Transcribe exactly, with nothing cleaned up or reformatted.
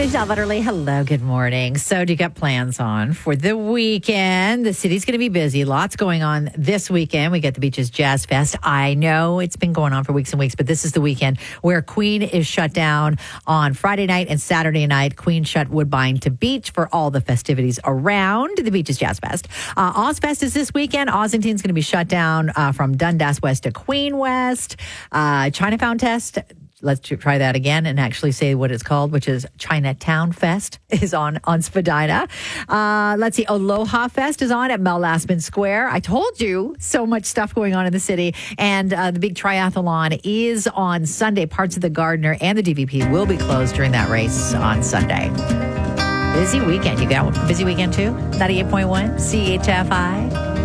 Michelle Butterly. Hello, good morning. So, do you got plans on for the weekend? The city's going to be busy. Lots going on this weekend. We get the Beaches Jazz Fest. I know it's been going on for weeks and weeks, but this is the weekend where Queen is shut down on Friday night and Saturday night. Queen shut Woodbine to Beach for all the festivities around the Beaches Jazz Fest. Uh, Ozfest is this weekend. Ossington's going to be shut down uh, from Dundas West to Queen West. Uh, Chinatown Test. Let's try that again and actually say what it's called, which is Chinatown Fest is on, on Spadina. Uh, let's see. Aloha Fest is on at Mel Lastman Square. I told you so much stuff going on in the city. And uh, the big triathlon is on Sunday. Parts of the Gardner and the D V P will be closed during that race on Sunday. Busy weekend. You got a busy weekend too? ninety-eight point one C H F I.